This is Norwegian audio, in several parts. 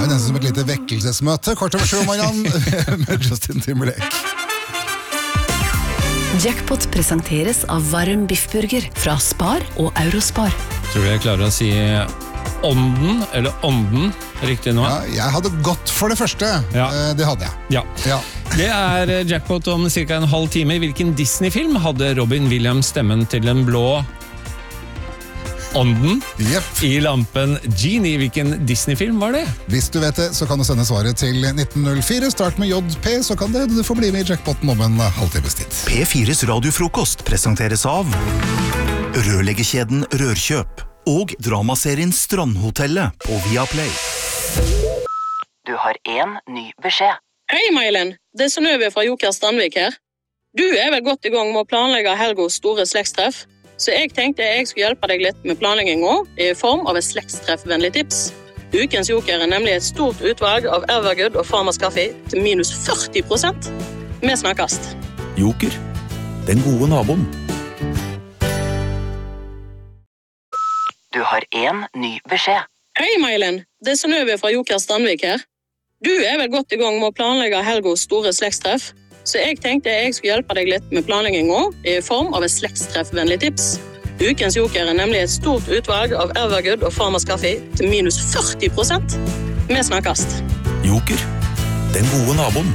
nesten som et lite vekkelsesmøte. Kort over 7 morgenen med Justin Timberlake. Jackpot presenteres av Varm Biffburger fra Spar og Eurospar. Tror du jeg klarer å si ånden, eller ånden, riktig nå? Ja, jeg hadde gått for det første. Ja. Det hadde jeg. Ja. Det er Jackpot om cirka en halv time. I hvilken Disney-film hadde Robin Williams stemmen til den blå ånden? Yep. I lampen Genie? Hvilken Disney-film var det? Hvis du vet det, så kan du sende svaret til 1904. Start med JP, så kan du få bli med i jackpoten om en halvtimes tid. P4s radiofrokost presenteres av rørleggerkjeden Rørkjøp og dramaserien Strandhotellet på Viaplay. Du har en ny beskjed. Hei, Mailen. Det er Synnøve fra Joker Strandvik her. Du er vel godt i gang med å planlegge Helgos store slektstreff, så jeg tenkte jeg skulle hjelpe deg litt med planleggingen i form av et slektstreffvennlig tips. Ukens Joker er nemlig et stort utvalg av Evergood og Farmers Kaffe til minus 40%. Vi snakkes. Joker, den gode naboen. Du har en ny beskjed. Hei, Mailen. Det er Synnøve fra Joker Strandvik her. Du er vel godt i gang med å planlegge Helgos store slektstreff, så jeg tenkte jeg skulle hjelpe deg litt med planleggingen i form av et slektstreffvennlig tips. Ukens Joker er nemlig et stort utvalg av Evergood og Farmers Kaffe til minus 40%. Vi snakkes. Joker, den gode naboen.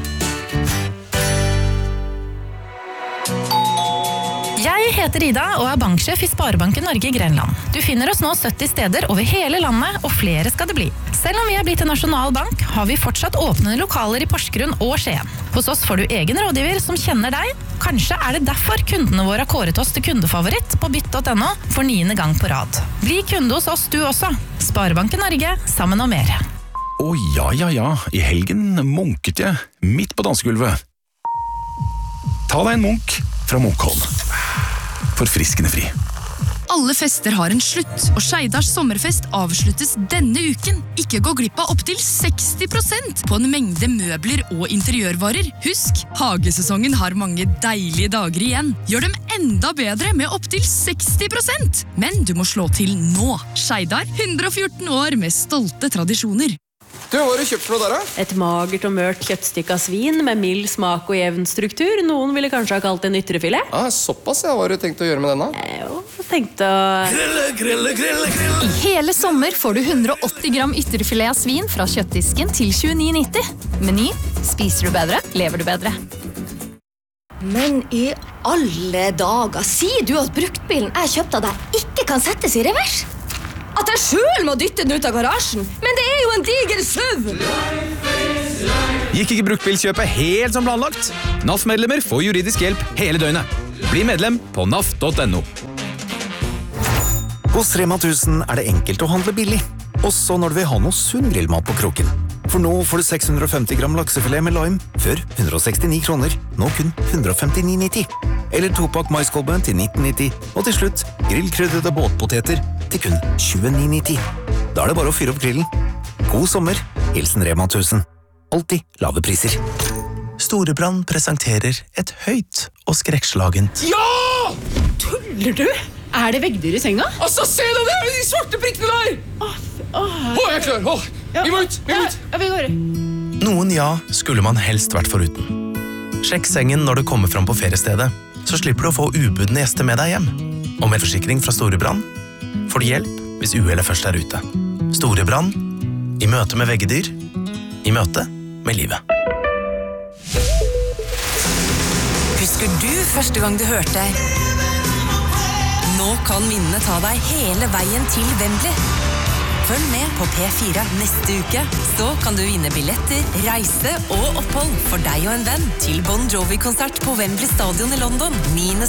Jeg heter Ida og er banksjef i Sparebanken Norge i Grenland. Du finner oss nå 70 steder over hele landet, og flere skal det bli. Selv om vi er blitt en nasjonal bank, har vi fortsatt åpne lokaler i Porsgrunn og Skien. Hos oss får du egen rådgiver som kjenner deg. Kanskje er det derfor kundene våre har kåret oss til kundefavoritt på bytt.no for 9. gang på rad. Bli kunde hos oss du også. Sparebanken Norge, sammen og mer. Ja. I helgen munket jeg midt på dansegulvet. Ta deg en munk fra Munkholm. Forfriskende fri. Alle fester har en slutt, og Skeidars sommerfest avsluttes denne uken. Ikke gå glipp av opp til 60% på en mengde møbler og interiørvarer. Husk, hagesesongen har mange deilige dager igjen. Gjør dem enda bedre med opp til 60%. Men du må slå til nå. Skeidar, 114 år med stolte tradisjoner. Du, hva har du kjøpt for noe der, da? Et magert og mørkt kjøttstykke av svin med mild smak og jevn struktur. Noen ville kanskje ha kalt det en ytrefilet. Såpass, ja. Hva har du tenkt å gjøre med den, da? Jeg tenkte å... Grille. I hele sommer får du 180 gram ytrefilet av svin fra kjøttdisken til 29,90. Meny. Spiser du bedre, lever du bedre. Men i alle dager, sier du at bruktbilen jeg kjøpte av deg ikke kan settes i revers? At jeg selv må dytte den ut av garasjen? Men det er jo en diger SUV! Gikk ikke bruktbilkjøpet helt som planlagt? NAF-medlemmer får juridisk hjelp hele døgnet. Bli medlem på naf.no. Hos Rema 1000 er det enkelt å handle billig. Også når du vil ha noe sunn grillmat på kroken. For nå får du 650 gram laksefilet med lime, før 169 kroner, nå kun 159,90. Eller 2-pakk maiskolbe til 19,90. Og til slutt, grillkryddede båtpoteter til kun 29,90. Da er det bare å fyre opp grillen. God sommer, hilsen Rema 1000. Alltid lave priser. Storebrand presenterer et høyt og skrekkslagent. Ja! Tuller du? Er det veggdyr i senga? Altså, se deg der, de svarte prikkene der! Jeg er klar, vi må ut, vi går. Noen skulle man helst vært foruten. Sjekk sengen når du kommer fram på feriestedet, så slipper du å få ubudne gjester med deg hjem. Og med forsikring fra Storebrand får du hjelp hvis uhellet først er ute. Storebrand, i møte med veggedyr, i møte med livet. Husker du første gang du hørte? Nå kan minnene ta deg hele veien til Wembley. Følg med på P4 neste uke, så kan du vinne billetter, reise og opphold for deg og en venn til Bon Jovi-konsert på Wembley Stadion i London 9.